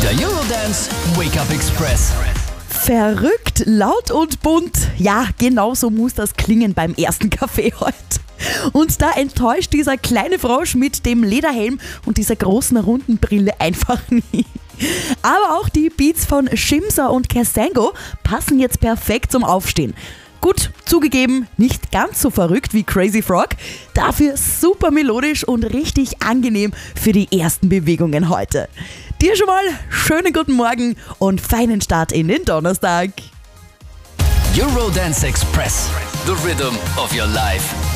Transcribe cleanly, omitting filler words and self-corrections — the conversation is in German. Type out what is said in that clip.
Der Eurodance Wake-Up Express. Verrückt, laut und bunt. Ja, genau so muss das klingen beim ersten Kaffee heute. Und da enttäuscht dieser kleine Frosch mit dem Lederhelm und dieser großen runden Brille einfach nie. Aber auch die Beats von Shimza und Casango passen jetzt perfekt zum Aufstehen. Gut, zugegeben, nicht ganz so verrückt wie Crazy Frog, dafür super melodisch und richtig angenehm für die ersten Bewegungen heute. Dir schon mal schönen guten Morgen und feinen Start in den Donnerstag. Eurodance Express. The rhythm of your life.